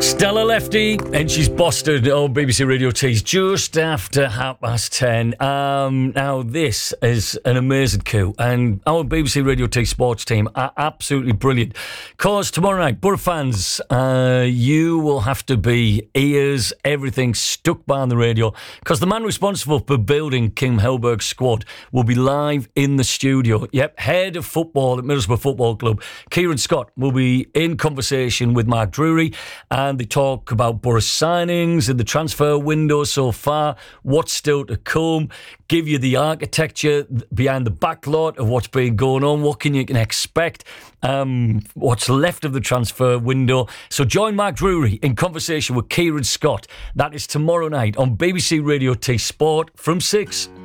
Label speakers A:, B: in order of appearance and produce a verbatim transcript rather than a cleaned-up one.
A: Stella Lefty, and she's Boston on B B C Radio T's just after half past ten. Um, now, this is an amazing coup, and our B B C Radio T sports team are absolutely brilliant. Because tomorrow night, Borough fans, uh, you will have to be ears, everything stuck behind the radio, because the man responsible for building Kim Hellberg's squad will be live in the studio. Yep, head of football at Middlesbrough Football Club, Kieran Scott, will be in conversation with Mark Drury, and they talk about Borough signings in the transfer window so far, what's still to come, give you the architecture behind the backlot of what's been going on, what can you can expect, um, what's left of the transfer window. So join Mark Drury in conversation with Kieran Scott. That is tomorrow night on B B C Radio T Sport from six.